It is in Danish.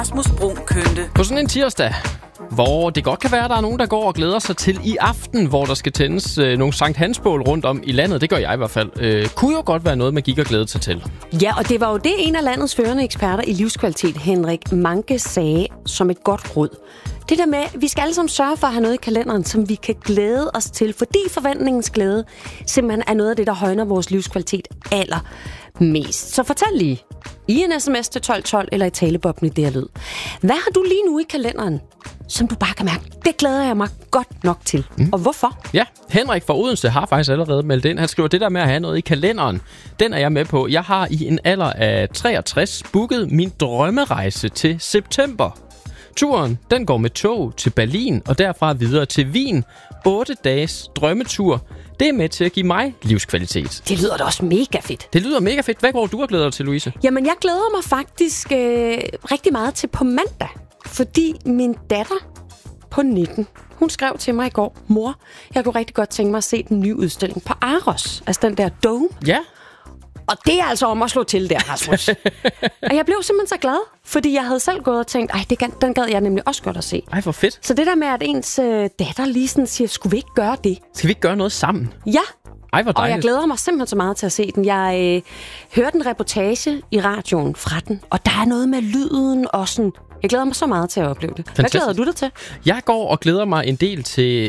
Rasmus Bruun Kønte. På sådan en tirsdag, hvor det godt kan være, at der er nogen, der går og glæder sig til i aften, hvor der skal tændes nogle Sankt Hans-bål rundt om i landet. Det gør jeg i hvert fald. Kunne jo godt være noget, man gik og glæde sig til. Ja, og det var jo det, en af landets førende eksperter i livskvalitet, Henrik Manke, sagde som et godt råd. Det der med, vi skal alle sammen sørge for at have noget i kalenderen, som vi kan glæde os til, fordi forventningens glæde simpelthen er noget af det, der højner vores livskvalitet allermest. Så fortæl lige i en sms til 1212 eller i talebobben i det her lyd. Hvad har du lige nu i kalenderen, som du bare kan mærke, det glæder jeg mig godt nok til? Og hvorfor? Ja, Henrik fra Odense har faktisk allerede meldt ind. Han skriver, det der med at have noget i kalenderen, den er jeg med på. Jeg har i en alder af 63 booket min drømmerejse til september. Turen, den går med tog til Berlin og derfra videre til Wien. 8 dages drømmetur. Det er med til at give mig livskvalitet. Det lyder da også mega fedt. Det lyder mega fedt. Hvad går du og glæder dig til, Louise? Jamen, jeg glæder mig faktisk rigtig meget til på mandag. Fordi min datter på 19, hun skrev til mig i går, mor, jeg kunne rigtig godt tænke mig at se den nye udstilling på Aros. Altså den der Dome. Ja. Og det er altså om at slå til der, Rasmus. Og jeg blev simpelthen så glad, fordi jeg havde selv gået og tænkt, den gad jeg nemlig også godt at se. Ej, hvor fedt. Så det der med, at ens datter lige sådan siger, skulle vi ikke gøre det? Skal vi ikke gøre noget sammen? Ja. Ej, hvor dejligt. Og jeg glæder mig simpelthen så meget til at se den. Jeg hørte en reportage i radioen fra den, og der er noget med lyden og sådan. Jeg glæder mig så meget til at opleve det. Fantastisk. Hvad glæder du dig til? Jeg går og glæder mig en del til